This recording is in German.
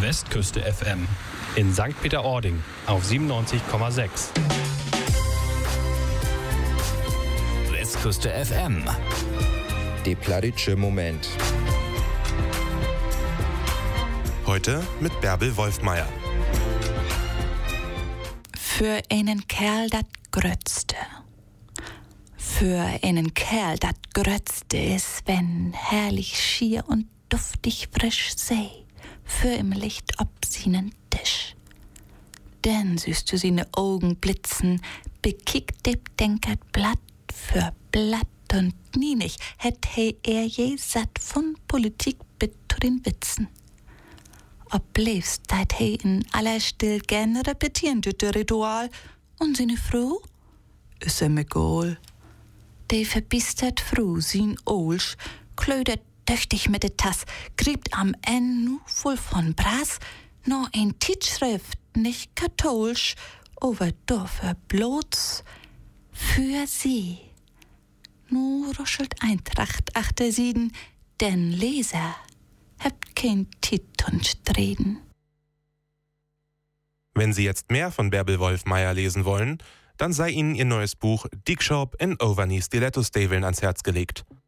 Westküste FM in St. Peter-Ording auf 97,6. Westküste FM. Die Plattitsche Moment. Heute mit Bärbel Wolfmeier. Für einen Kerl dat Grötzte. Für einen Kerl dat Grötzte is, wenn herrlich schier und duftig frisch See für im Licht ob seinen Tisch. Denn süßt du seine Augen blitzen, bekickt deb denkert Blatt für Blatt und nie nicht hätt er je satt von Politik bis zu den Witzen. Ob lebst deit in aller Still gern repetieren dütte Ritual und seine Frau is ihm egal. De verbistert Frau sin Olsch, klödert tüchtig mit der Tass, griebt am Ende nu voll von Brass, no ein Tischschrift, nicht katholsch, over Dorfer bloß für sie. Nu ruschelt Eintracht achter Sieden, denn Leser habt kein Tit und Streden. Wenn Sie jetzt mehr von Bärbel Wolfmeier lesen wollen, dann sei Ihnen ihr neues Buch Dick Shop in Overknee Stiletto Staveln ans Herz gelegt.